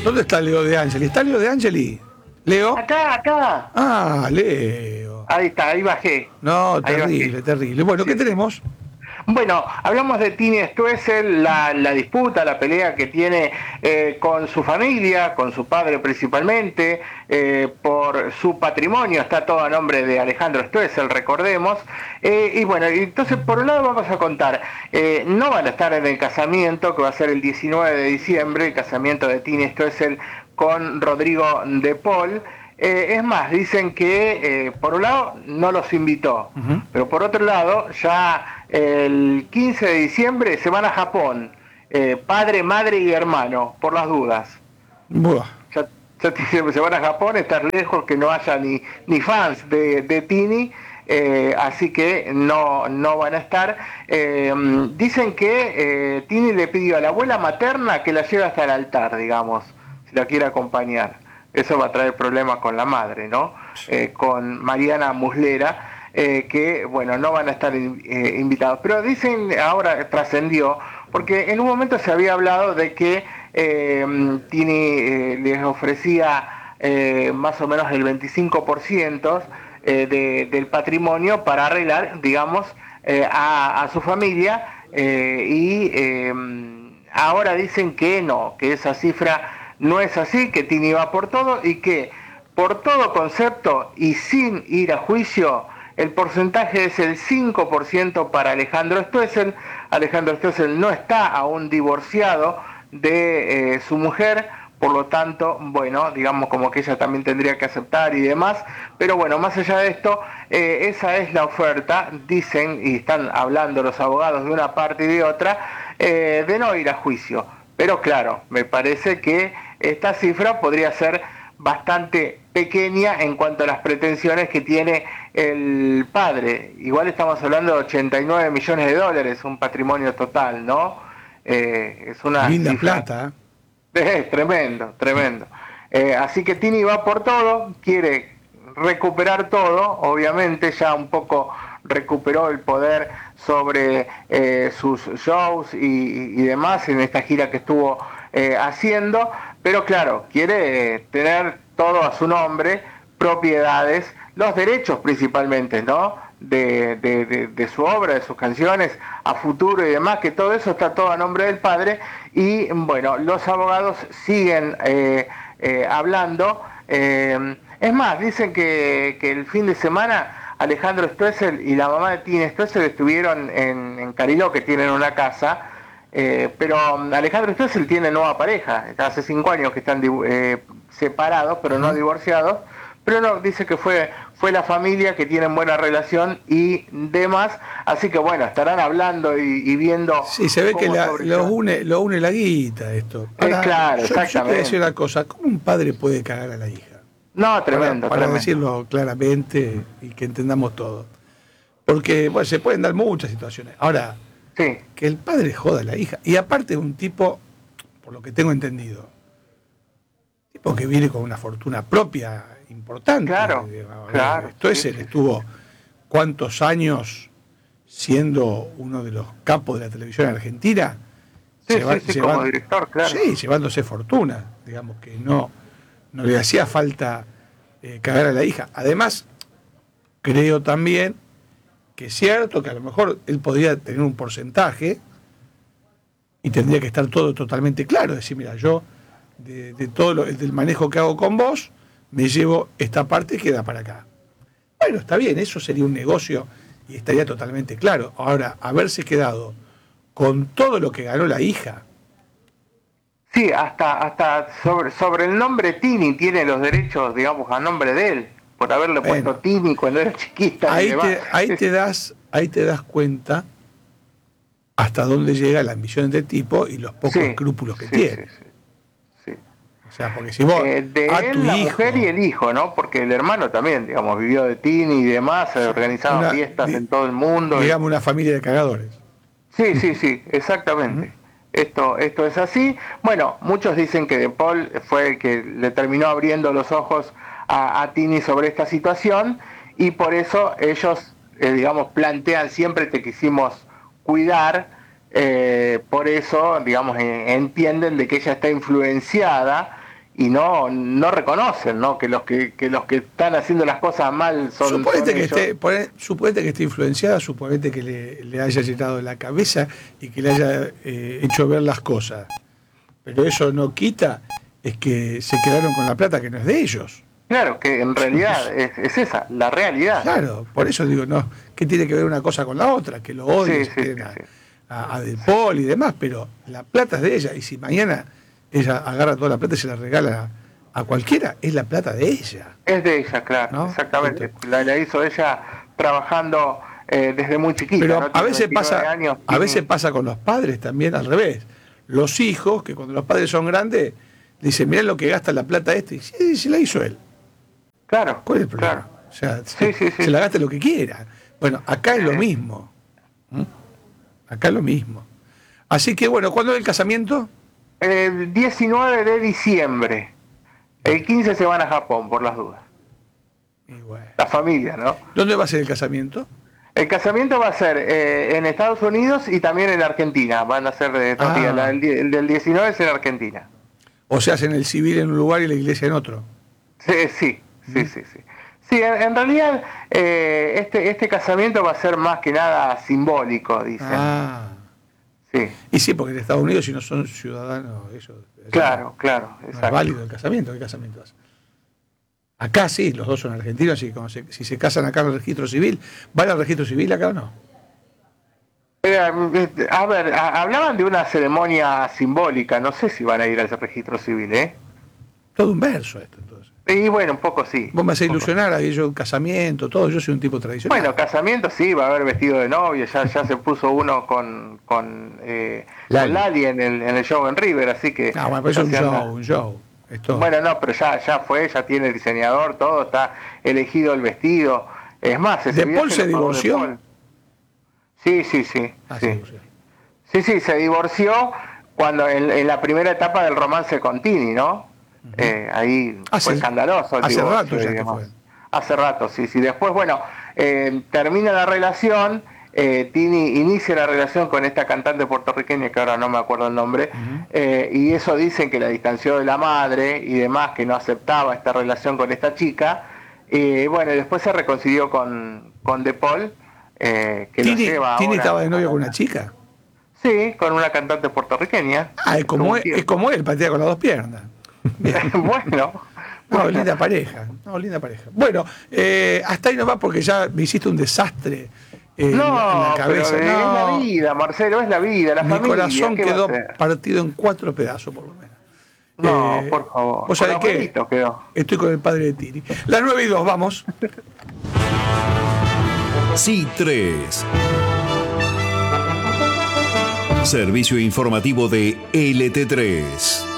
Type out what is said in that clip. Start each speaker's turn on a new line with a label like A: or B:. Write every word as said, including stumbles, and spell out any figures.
A: ¿Dónde está Leo De Angeli? ¿Está Leo De Angeli? ¿Leo?
B: Acá, acá.
A: Ah, Leo.
B: Ahí está, ahí bajé.
A: No,
B: Ahí
A: terrible,
B: bajé.
A: terrible. Bueno,
B: Sí,
A: ¿qué
B: sí.
A: tenemos?
B: Bueno, hablamos de Tini Stoessel, la, la disputa, la pelea que tiene eh, con su familia, con su padre principalmente, eh, por su patrimonio, está todo a nombre de Alejandro Stoessel, recordemos. Eh, y bueno, entonces por un lado vamos a contar, eh, no van a estar en el casamiento, que va a ser el diecinueve de diciembre, el casamiento de Tini Stoessel con Rodrigo de Paul. Eh, es más, dicen que eh, por un lado no los invitó, uh-huh. pero por otro lado ya el quince de diciembre se van a Japón, eh, padre, madre y hermano, por las dudas.
A: Buah.
B: Ya, ya se van a Japón, estar lejos, que no haya ni, ni fans de, de Tini, eh, así que no, no van a estar. Eh, dicen que eh, Tini le pidió a la abuela materna que la lleve hasta el altar, digamos, si la quiere acompañar. Eso va a traer problemas con la madre, ¿no? Eh, con Mariana Muslera, eh, que, bueno, no van a estar eh, invitados. Pero dicen, ahora trascendió, porque en un momento se había hablado de que eh, Tini eh, les ofrecía eh, más o menos el veinticinco por ciento eh, de, del patrimonio para arreglar, digamos, eh, a, a su familia, eh, y eh, ahora dicen que no, que esa cifra no es así, que Tini va por todo y que por todo concepto y sin ir a juicio, el porcentaje es el cinco por ciento para Alejandro Stoessel. Alejandro Stoessel no está aún divorciado de eh, su mujer, por lo tanto, bueno, digamos como que ella también tendría que aceptar y demás, pero bueno, más allá de esto, eh, esa es la oferta, dicen y están hablando los abogados de una parte y de otra, eh, de no ir a juicio. Pero claro, me parece que esta cifra podría ser bastante pequeña en cuanto a las pretensiones que tiene el padre. Igual estamos hablando de ochenta y nueve millones de dólares, un patrimonio total, ¿no? Eh, es una
A: linda
B: cifra,
A: plata.
B: Es tremendo, tremendo. Eh, así que Tini va por todo, quiere recuperar todo, obviamente ya un poco recuperó el poder sobre eh, sus shows y, y demás en esta gira que estuvo eh, haciendo, pero claro, quiere eh, tener todo a su nombre, propiedades, los derechos principalmente, ¿no? De, de, de, de su obra, de sus canciones, a futuro y demás, que todo eso está todo a nombre del padre. Y bueno, los abogados siguen eh, eh, hablando. Eh, es más, dicen que, que el fin de semana Alejandro Stoessel y la mamá de Tini Stoessel estuvieron en, en Cariló, que tienen una casa, eh, pero Alejandro Stoessel tiene nueva pareja, hace cinco años que están eh, separados, pero no divorciados, pero no, dice que fue, fue la familia, que tienen buena relación y demás, así que bueno, estarán hablando y, y viendo.
A: Sí, se ve que la, lo, une, lo une la guita esto. Ahora,
B: eh, claro,
A: yo,
B: exactamente.
A: Yo te voy a decir una cosa, ¿cómo un padre puede cagar a la hija?
B: No, tremendo,
A: Para, para
B: tremendo.
A: decirlo claramente y que entendamos todo. Porque bueno, se pueden dar muchas situaciones. Ahora,
B: sí.
A: que el padre joda a la hija. Y aparte un tipo, por lo que tengo entendido, tipo que viene con una fortuna propia importante.
B: Claro,
A: de, de,
B: claro.
A: Esto es,
B: sí,
A: él
B: sí,
A: estuvo
B: sí.
A: cuántos años siendo uno de los capos de la televisión argentina.
B: Sí,
A: lleva,
B: sí, sí,
A: lleva,
B: como director, claro.
A: Sí, llevándose fortuna. Digamos que no, no le hacía falta eh, cagar a la hija. Además, creo también que es cierto que a lo mejor él podría tener un porcentaje y tendría que estar todo totalmente claro, decir, mira, yo de, de todo lo, del manejo que hago con vos, me llevo esta parte y queda para acá. Bueno, está bien, eso sería un negocio y estaría totalmente claro. Ahora, haberse quedado con todo lo que ganó la hija.
B: Sí, hasta, hasta sobre, sobre el nombre Tini tiene los derechos, digamos, a nombre de él, por haberle bueno, puesto Tini cuando era chiquita.
A: Ahí,
B: y demás.
A: Te, ahí, te das, ahí te das cuenta hasta dónde llega la ambición de tipo y los pocos sí, escrúpulos que
B: sí,
A: tiene.
B: Sí, sí, sí.
A: O sea, porque si vos
B: eh, de
A: a
B: él,
A: tu
B: la
A: hijo,
B: mujer y el hijo, ¿no? Porque el hermano también, digamos, vivió de Tini y demás, se organizaban una, fiestas di, en todo el mundo.
A: Digamos,
B: y...
A: una familia de cagadores.
B: Sí, sí, sí, exactamente. Uh-huh. Esto, esto es así. Bueno, muchos dicen que De Paul fue el que le terminó abriendo los ojos a, a Tini sobre esta situación y por eso ellos, eh, digamos, plantean siempre te quisimos cuidar, eh, por eso, digamos, eh, entienden de que ella está influenciada y no no reconocen, ¿no? Que los que, que los que están haciendo las cosas mal son,
A: suponete
B: son
A: que
B: ellos.
A: esté, pone- suponete que esté influenciada, suponete que le, le haya llegado de la cabeza y que le haya eh, hecho ver las cosas. Pero eso no quita es que se quedaron con la plata que no es de ellos.
B: Claro, que en realidad es, es esa, la realidad.
A: Claro, por eso digo, no, ¿qué tiene que ver una cosa con la otra? Que lo odian,
B: Sí,
A: se
B: sí,
A: quieren
B: sí, sí.
A: a, a, a De Paul y demás, pero la plata es de ella, y si mañana ella agarra toda la plata y se la regala a cualquiera, es la plata de ella.
B: Es de ella, claro,
A: ¿No?
B: exactamente. La, la hizo ella trabajando eh, desde muy chiquita.
A: Pero
B: ¿no?
A: a
B: Tiene
A: veces
B: veintinueve
A: pasa,
B: años,
A: a
B: tiene-
A: veces pasa con los padres también al revés. Los hijos, que cuando los padres son grandes, dicen, mirá lo que gasta la plata este, y sí, se la hizo él.
B: Claro,
A: ¿Cuál es el problema?
B: claro.
A: O sea,
B: Sí,
A: se,
B: sí, sí.
A: se la gasta lo que quiera. Bueno, acá es lo
B: Eh.
A: mismo. ¿Mm? Acá es lo mismo. Así que bueno, ¿cuándo es el casamiento?
B: El diecinueve de diciembre. El quince se van a Japón, por las dudas.
A: Y bueno.
B: La familia, ¿no?
A: ¿Dónde va a ser el casamiento?
B: El casamiento va a ser eh, en Estados Unidos y también en Argentina. Van a ser de dos
A: Ah.
B: días. La- el, die- el del diecinueve es en Argentina.
A: O se hacen el civil en un lugar y la iglesia en otro.
B: Sí, sí, sí, sí. Sí, sí en, en realidad eh, este, este casamiento va a ser más que nada simbólico, dicen.
A: Ah.
B: Sí,
A: Y sí, porque en Estados Unidos, si no son ciudadanos, ellos.
B: claro, claro,
A: No es
B: exacto.
A: válido el casamiento. ¿Qué casamiento hace? Acá sí, los dos son argentinos, y como se- si se casan acá en el registro civil, ¿van al registro civil acá o no?
B: Eh, a ver, a- hablaban de una ceremonia simbólica, no sé si van a ir al registro civil, ¿eh?
A: Todo un verso esto, entonces.
B: Y bueno, un poco sí.
A: Vos me hacés
B: un poco.
A: ilusionar, ahí yo un casamiento, todo, yo soy un tipo tradicional.
B: Bueno, casamiento sí, va a haber vestido de novia, ya, ya se puso uno con, con, eh,
A: Lali.
B: con Lali en el, en el show en River, así que...
A: No, bueno, pero eso es un
B: ya se anda-
A: show, un show. Esto,
B: Bueno, no, pero ya, ya fue, ya tiene el diseñador, todo, está elegido el vestido. Es más, ese
A: ¿De
B: video
A: Paul se
B: lo pagó De
A: divorció?
B: Paul. Sí, sí, sí.
A: ah,
B: sí.
A: sí, sí.
B: Sí, sí, se divorció cuando en, en la primera etapa del romance con Tini, ¿no? Eh, ahí
A: Hace-
B: fue escandaloso el
A: hace
B: divorcio,
A: rato ya que
B: digamos.
A: fue.
B: Hace rato, sí, sí. Después, bueno, eh, termina la relación, eh, Tini inicia la relación con esta cantante puertorriqueña, que ahora no me acuerdo el nombre,
A: Ujú.
B: eh, y eso dicen que la distanció de la madre y demás, que no aceptaba esta relación con esta chica. Y bueno, y después se reconcilió con, con De Paul, eh, que lo
A: ¿Tini,
B: lleva
A: Tini
B: ahora-
A: estaba de novio con una chica?
B: Sí, con una cantante puertorriqueña.
A: Ah, es como,
B: Tuvo un
A: él, es
B: tiempo.
A: como él, patea con las dos piernas. Bien.
B: Bueno,
A: No,
B: bueno.
A: linda pareja. No, linda pareja. Bueno, eh, hasta ahí nomás porque ya me hiciste un desastre eh, en la- en
B: No,
A: la cabeza.
B: pero es
A: No,
B: la vida, Marcelo, es la vida, la
A: mi
B: familia.
A: corazón
B: ¿qué va a
A: quedó
B: hacer?
A: partido en cuatro pedazos, por lo menos.
B: No,
A: Eh,
B: por favor.
A: ¿Vos sabés
B: Con
A: qué?
B: abuelito quedó.
A: Estoy con el padre de Tini. Las nueve y dos, vamos.
C: Sí tres. Servicio informativo de L T tres.